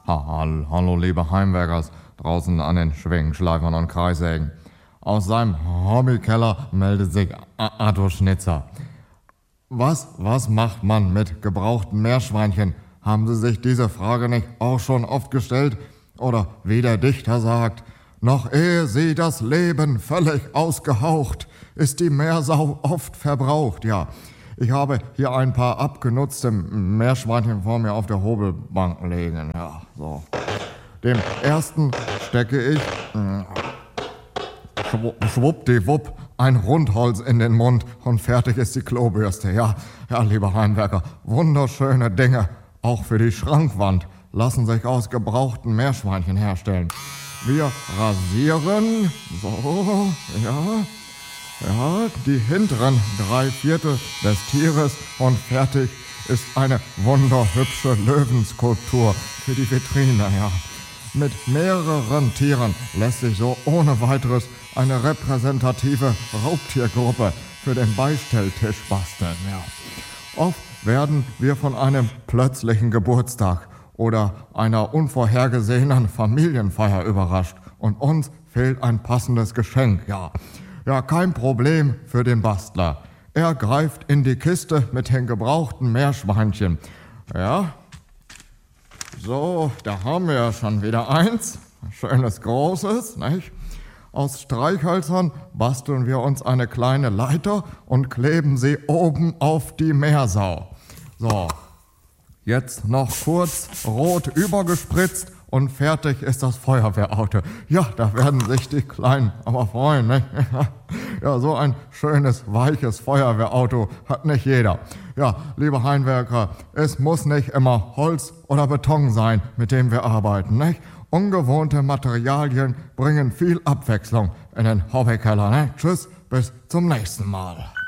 Hallo, liebe Heimwerkers draußen an den Schwingenschleifern und Kreissägen. Aus seinem Hobbykeller meldet sich Arthur Schnitzer. Was macht man mit gebrauchten Meerschweinchen? Haben Sie sich diese Frage nicht auch schon oft gestellt? Oder wie der Dichter sagt, noch ehe sie das Leben völlig ausgehaucht, ist die Meersau oft verbraucht. Ja, ich habe hier ein paar abgenutzte Meerschweinchen vor mir auf der Hobelbank liegen. Ja, so. Dem ersten stecke ich schwuppdiwupp ein Rundholz in den Mund und fertig ist die Klobürste. Ja, lieber Heimwerker, wunderschöne Dinge, auch für die Schrankwand, lassen sich aus gebrauchten Meerschweinchen herstellen. Wir rasieren, so, ja, die hinteren 3/4 des Tieres und fertig ist eine wunderhübsche Löwenskulptur für die Vitrine, ja. Mit mehreren Tieren lässt sich so ohne weiteres eine repräsentative Raubtiergruppe für den Beistelltisch basteln, ja. Oft werden wir von einem plötzlichen Geburtstag oder einer unvorhergesehenen Familienfeier überrascht und uns fehlt ein passendes Geschenk, ja. Ja, kein Problem für den Bastler. Er greift in die Kiste mit den gebrauchten Meerschweinchen. Ja, so, da haben wir ja schon wieder eins. Schönes großes, nicht? Aus Streichhölzern basteln wir uns eine kleine Leiter und kleben sie oben auf die Meersau. So, jetzt noch kurz rot übergespritzt und fertig ist das Feuerwehrauto. Ja, da werden sich die Kleinen aber freuen, ne? Ja, so ein schönes, weiches Feuerwehrauto hat nicht jeder. Ja, liebe Heimwerker, es muss nicht immer Holz oder Beton sein, mit dem wir arbeiten, nicht? Ungewohnte Materialien bringen viel Abwechslung in den Hobbykeller, ne? Tschüss, bis zum nächsten Mal.